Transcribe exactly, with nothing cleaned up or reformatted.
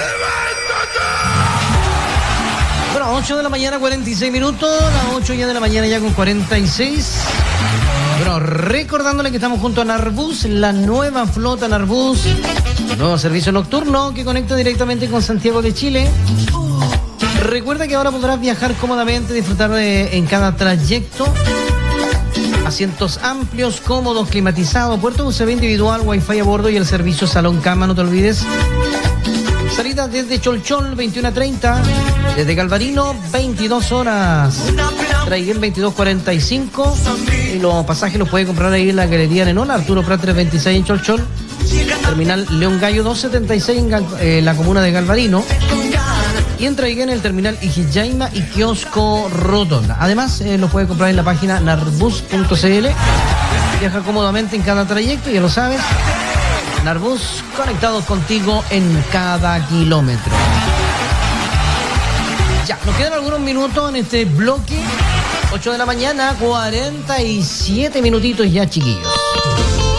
Bueno, ocho de la mañana, cuarenta y seis minutos. Las ocho ya de la mañana ya con cuarenta y seis. Bueno, recordándole que estamos junto a Narbus, la nueva flota Narbus, nuevo servicio nocturno que conecta directamente con Santiago de Chile. Recuerda que ahora podrás viajar cómodamente, disfrutar de, en cada trayecto. Asientos amplios, cómodos, climatizados, puerto U S B individual, wifi a bordo y el servicio salón cama, no te olvides. Salida desde Cholchol, veintiuno a treinta. Desde Galvarino, veintidós horas. Traiguén, veintidós cuarenta y cinco. Y los pasajes los puede comprar ahí en la Galería Nenón, Arturo Prat trescientos veintiséis en Cholchol. Terminal León Gallo doscientos setenta y seis en Gal- eh, la comuna de Galvarino. Y en Traiguén, el terminal Ijijaima y Kiosco Rotonda. Además, eh, lo puede comprar en la página narbus punto c l. Viaja cómodamente en cada trayecto, ya lo sabes. Narbus, conectados contigo en cada kilómetro. Ya, nos quedan algunos minutos en este bloque. ocho de la mañana, cuarenta y siete minutitos ya, chiquillos.